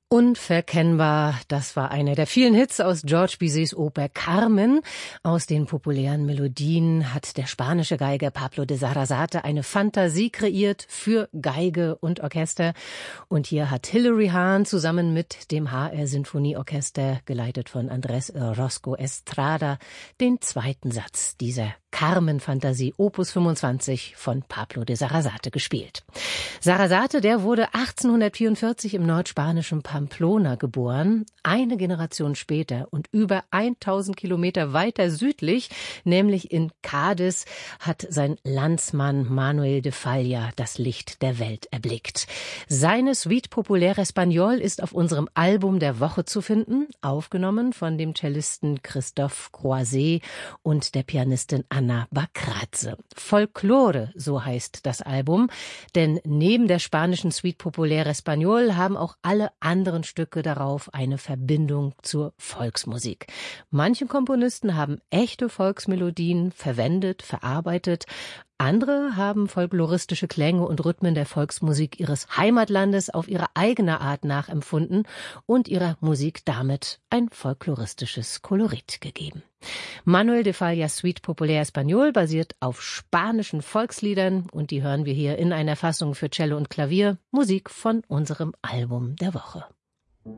Unverkennbar, das war einer der vielen Hits aus George Bizets Oper Carmen. Aus den populären Melodien hat der spanische Geiger Pablo de Sarasate eine Fantasie kreiert für Geige und Orchester. Und hier hat Hilary Hahn zusammen mit dem HR Sinfonieorchester, geleitet von Andrés Orozco Estrada, den zweiten Satz dieser Carmen-Fantasie Opus 25 von Pablo de Sarasate gespielt. Sarasate, der wurde 1844 im nordspanischen Pamplona geboren. Eine Generation später und über 1000 Kilometer weiter südlich, nämlich in Cádiz, hat sein Landsmann Manuel de Falla das Licht der Welt erblickt. Seine Suite Populaire Espagnole ist auf unserem Album der Woche zu finden, aufgenommen von dem Cellisten Christophe Croiset und der Pianistin Ana Bacratze. Folklore, so heißt das Album, denn neben der spanischen Suite Populaire Espagnole haben auch alle anderen Stücke darauf eine Verbindung zur Volksmusik. Manche Komponisten haben echte Volksmelodien verwendet, verarbeitet. Andere haben folkloristische Klänge und Rhythmen der Volksmusik ihres Heimatlandes auf ihre eigene Art nachempfunden und ihrer Musik damit ein folkloristisches Kolorit gegeben. Manuel de Fallas Suite Populaire Espagnole basiert auf spanischen Volksliedern und die hören wir hier in einer Fassung für Cello und Klavier, Musik von unserem Album der Woche.